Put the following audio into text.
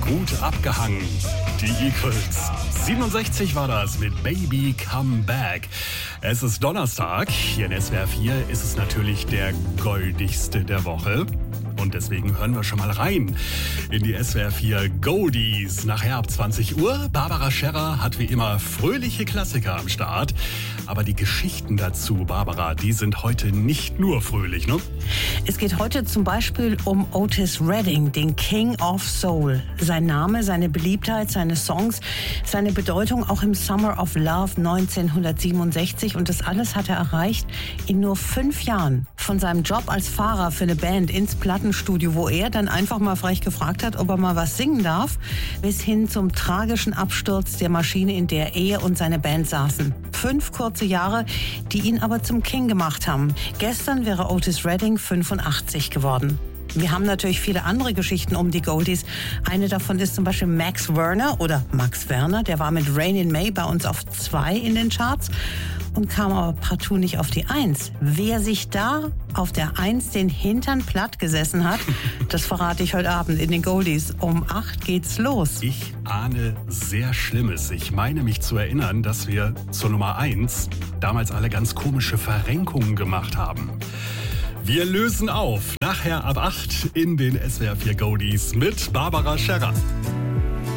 gut abgehangen. Die Eagles. 67 war das mit Baby Come Back. Es ist Donnerstag. Hier in SWR 4 ist es natürlich der goldigste der Woche. Und deswegen hören wir schon mal rein in die SWR 4 Goldies. Nachher ab 20 Uhr. Barbara Scherrer hat wie immer fröhliche Klassiker am Start. Aber die Geschichten dazu, Barbara, die sind heute nicht nur fröhlich, ne? Es geht heute zum Beispiel um Otis Redding, den King of Soul. Sein Name, seine Beliebtheit, seine Songs, seine Bedeutung auch im Summer of Love 1967. Und das alles hat er erreicht in nur 5 Jahren. Von seinem Job als Fahrer für eine Band ins Plattenstudio, wo er dann einfach mal frech gefragt hat, ob er mal was singen darf, bis hin zum tragischen Absturz der Maschine, in der er und seine Band saßen. 5 kurze Jahre, die ihn aber zum King gemacht haben. Gestern wäre Otis Redding 85 geworden. Wir haben natürlich viele andere Geschichten um die Goldies. Eine davon ist zum Beispiel Max Werner. Der war mit Rain in May bei uns auf 2 in den Charts und kam aber partout nicht auf die 1. Wer sich da auf der 1 den Hintern platt gesessen hat, das verrate ich heute Abend in den Goldies. Um 8 geht's los. Ich ahne sehr Schlimmes. Ich meine mich zu erinnern, dass wir zur Nummer 1 damals alle ganz komische Verrenkungen gemacht haben. Wir lösen auf. Nachher ab 8 in den SWR 4 Goldies mit Barbara Scherrer.